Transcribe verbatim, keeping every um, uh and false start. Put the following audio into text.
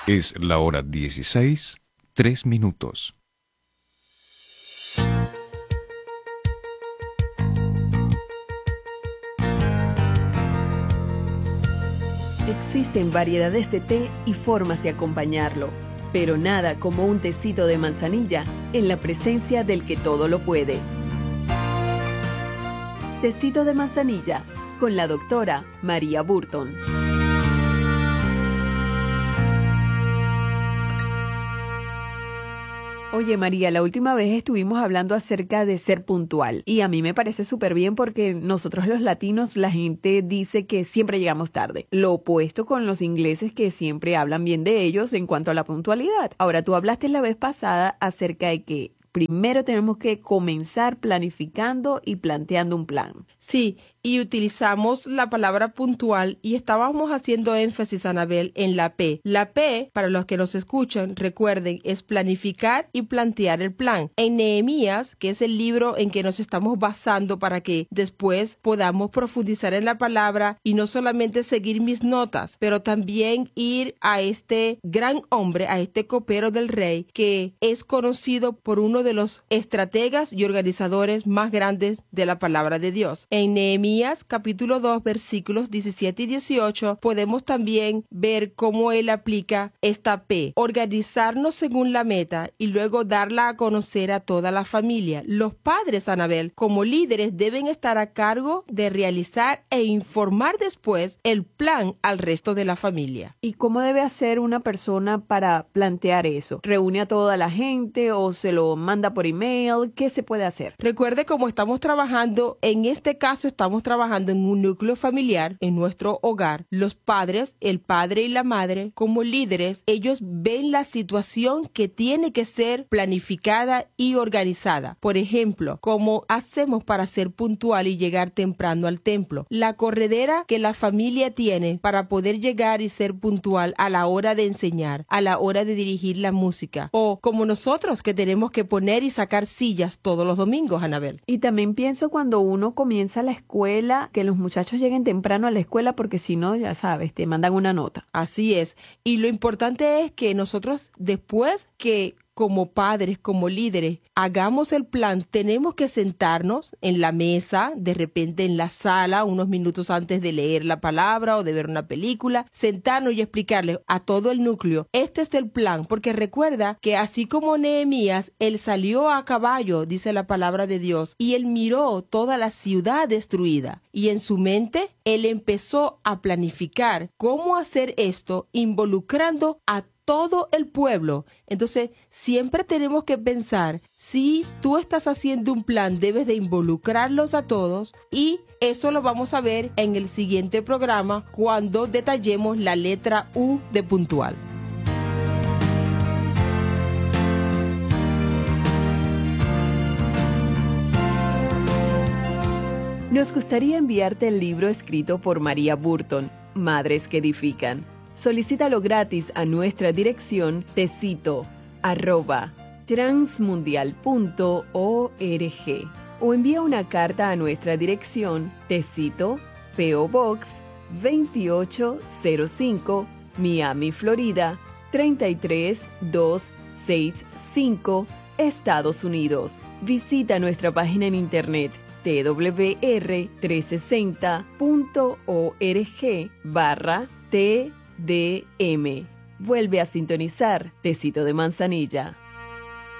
Es la hora dieciséis, tres minutos. Existen variedades de té y formas de acompañarlo, pero nada como un tecito de manzanilla en la presencia del que todo lo puede. Tecito de manzanilla con la doctora María Burton. Oye María, la última vez estuvimos hablando acerca de ser puntual y a mí me parece súper bien porque nosotros los latinos, la gente dice que siempre llegamos tarde. Lo opuesto con los ingleses que siempre hablan bien de ellos en cuanto a la puntualidad. Ahora, tú hablaste la vez pasada acerca de que primero tenemos que comenzar planificando y planteando un plan. Sí, y utilizamos la palabra puntual y estábamos haciendo énfasis, Anabel, en la P. La P, para los que nos escuchan, recuerden, es planificar y plantear el plan. En Nehemías, que es el libro en que nos estamos basando para que después podamos profundizar en la palabra y no solamente seguir mis notas, pero también ir a este gran hombre, a este copero del rey, que es conocido por uno de los estrategas y organizadores más grandes de la palabra de Dios. En Nehemías capítulo dos versículos diecisiete y dieciocho podemos también ver cómo él aplica esta P, organizarnos según la meta y luego darla a conocer a toda la familia. Los padres, Anabel, como líderes deben estar a cargo de realizar e informar después el plan al resto de la familia. ¿Y cómo debe hacer una persona para plantear eso? ¿Reúne a toda la gente o se lo manda por email? ¿Qué se puede hacer? Recuerde, como estamos trabajando, en este caso estamos trabajando en un núcleo familiar, en nuestro hogar. Los padres, el padre y la madre, como líderes, ellos ven la situación que tiene que ser planificada y organizada. Por ejemplo, ¿cómo hacemos para ser puntual y llegar temprano al templo? La corredera que la familia tiene para poder llegar y ser puntual a la hora de enseñar, a la hora de dirigir la música. O como nosotros que tenemos que poner y sacar sillas todos los domingos, Anabel. Y también pienso cuando uno comienza la escuela, que los muchachos lleguen temprano a la escuela porque si no, ya sabes, te mandan una nota. Así es. Y lo importante es que nosotros después que como padres, como líderes, hagamos el plan, tenemos que sentarnos en la mesa, de repente en la sala, unos minutos antes de leer la palabra o de ver una película, sentarnos y explicarle a todo el núcleo, este es el plan, porque recuerda que así como Nehemías, él salió a caballo, dice la palabra de Dios, y él miró toda la ciudad destruida, y en su mente, él empezó a planificar cómo hacer esto, involucrando a todo el pueblo. Entonces, siempre tenemos que pensar, si tú estás haciendo un plan, debes de involucrarlos a todos y eso lo vamos a ver en el siguiente programa cuando detallemos la letra U de puntual. Nos gustaría enviarte el libro escrito por María Burton, Madres que Edifican. Solicítalo gratis a nuestra dirección tecito arroba transmundial punto org o envía una carta a nuestra dirección Tecito, P O Box veintiocho cero cinco, Miami, Florida treinta y tres mil doscientos sesenta y cinco, Estados Unidos. Visita nuestra página en internet t w r trescientos sesenta punto org barra t D M. Vuelve a sintonizar Tecito de Manzanilla.